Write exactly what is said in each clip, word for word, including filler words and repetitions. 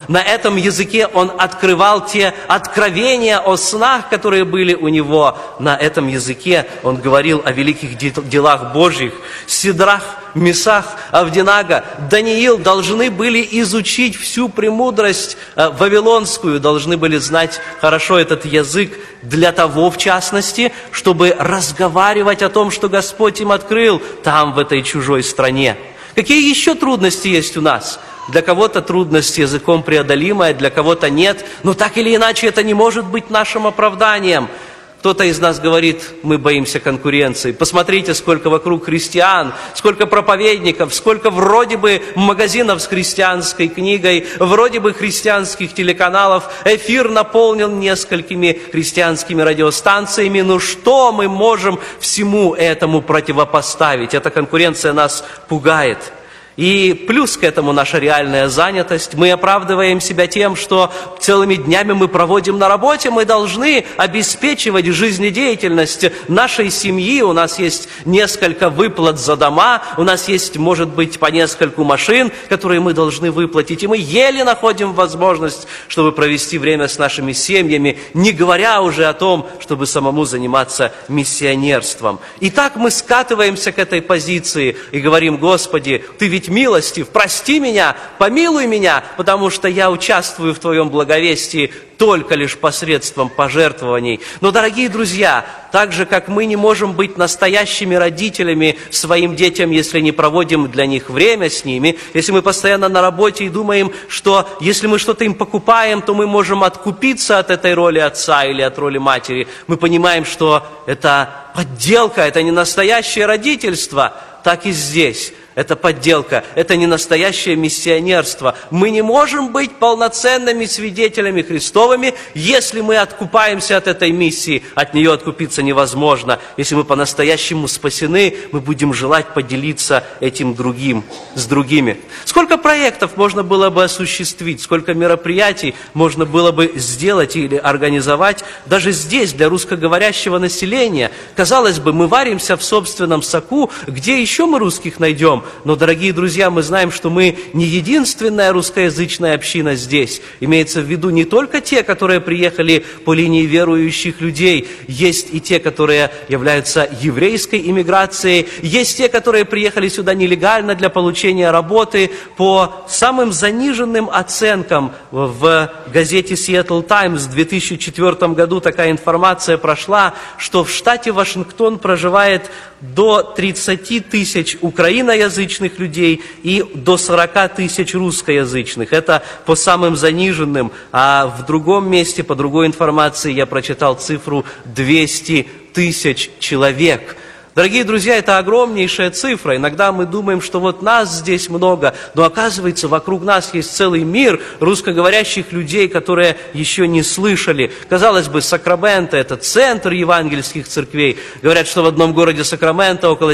На этом языке он открывал те откровения о снах, которые были у него. На этом языке он говорил о великих делах Божьих. Сидрах, Месах, Авдинага, Даниил должны были изучить всю премудрость вавилонскую, должны были знать хорошо этот язык для того, в частности, чтобы разговаривать о том, что Господь им открыл там, в этой чужой стране. Какие еще трудности есть у нас? Для кого-то трудность с языком преодолимая, для кого-то нет, но так или иначе это не может быть нашим оправданием. Кто-то из нас говорит, мы боимся конкуренции. Посмотрите, сколько вокруг христиан, сколько проповедников, сколько вроде бы магазинов с христианской книгой, вроде бы христианских телеканалов. Эфир наполнен несколькими христианскими радиостанциями. Ну что мы можем всему этому противопоставить? Эта конкуренция нас пугает. И плюс к этому наша реальная занятость. Мы оправдываем себя тем, что целыми днями мы проводим на работе. Мы должны обеспечивать жизнедеятельность нашей семьи. У нас есть несколько выплат за дома. У нас есть, может быть, по нескольку машин, которые мы должны выплатить. И мы еле находим возможность, чтобы провести время с нашими семьями, не говоря уже о том, чтобы самому заниматься миссионерством. И так мы скатываемся к этой позиции и говорим: Господи, Ты ведь милостив, прости меня, помилуй меня, потому что я участвую в Твоем благовестии только лишь посредством пожертвований. Но, дорогие друзья, так же, как мы не можем быть настоящими родителями своим детям, если не проводим для них время с ними, если мы постоянно на работе и думаем, что если мы что-то им покупаем, то мы можем откупиться от этой роли отца или от роли матери, мы понимаем, что это подделка, это не настоящее родительство, так и здесь. Это подделка, это не настоящее миссионерство. Мы не можем быть полноценными свидетелями Христовыми, если мы откупаемся от этой миссии. От нее откупиться невозможно. Если мы по-настоящему спасены, мы будем желать поделиться этим другим, с другими. Сколько проектов можно было бы осуществить, сколько мероприятий можно было бы сделать или организовать даже здесь, для русскоговорящего населения. Казалось бы, мы варимся в собственном соку, где еще мы русских найдем? Но, дорогие друзья, мы знаем, что мы не единственная русскоязычная община здесь. Имеется в виду не только те, которые приехали по линии верующих людей. Есть и те, которые являются еврейской иммиграцией. Есть те, которые приехали сюда нелегально для получения работы. По самым заниженным оценкам в газете Seattle Times в две тысячи четвёртом году такая информация прошла, что в штате Вашингтон проживает до тридцати тысяч украиноязычных людей и до сорока тысяч русскоязычных. Это по самым заниженным. А в другом месте, по другой информации, я прочитал цифру двести тысяч человек. Дорогие друзья, это огромнейшая цифра. Иногда мы думаем, что вот нас здесь много, но оказывается, вокруг нас есть целый мир русскоговорящих людей, которые еще не слышали. Казалось бы, Сакраменто – это центр евангельских церквей. Говорят, что в одном городе Сакраменто около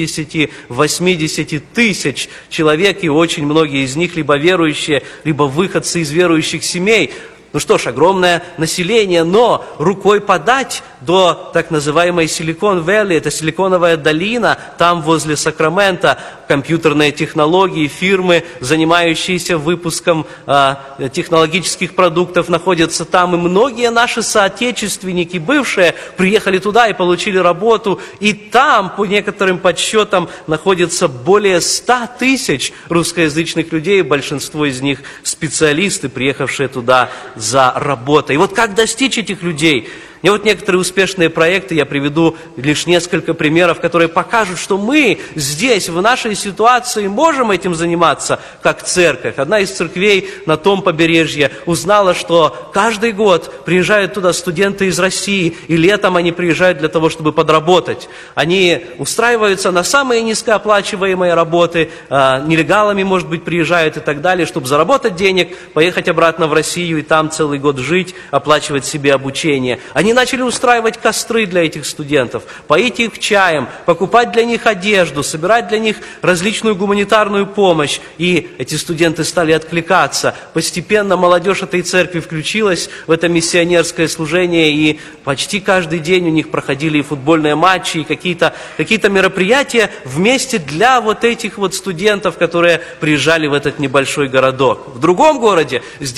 семидесяти-восьмидесяти тысяч человек, и очень многие из них либо верующие, либо выходцы из верующих семей. Ну что ж, огромное население, но рукой подать до так называемой Silicon Valley, это Силиконовая долина, там возле Сакрамента компьютерные технологии, фирмы, занимающиеся выпуском э, технологических продуктов, находятся там, и многие наши соотечественники, бывшие, приехали туда и получили работу, и там, по некоторым подсчетам, находится более ста тысяч русскоязычных людей, большинство из них специалисты, приехавшие туда за работой. И вот как достичь этих людей? И вот некоторые успешные проекты, я приведу лишь несколько примеров, которые покажут, что мы здесь, в нашей ситуации, можем этим заниматься, как церковь. Одна из церквей на том побережье узнала, что каждый год приезжают туда студенты из России, и летом они приезжают для того, чтобы подработать. Они устраиваются на самые низкооплачиваемые работы, нелегалами, может быть, приезжают и так далее, чтобы заработать денег, поехать обратно в Россию и там целый год жить, оплачивать себе обучение. Они Они начали устраивать костры для этих студентов, поить их чаем, покупать для них одежду, собирать для них различную гуманитарную помощь. И эти студенты стали откликаться. Постепенно молодежь этой церкви включилась в это миссионерское служение, и почти каждый день у них проходили и футбольные матчи, и какие-то, какие-то мероприятия вместе для вот этих вот студентов, которые приезжали в этот небольшой городок. В другом городе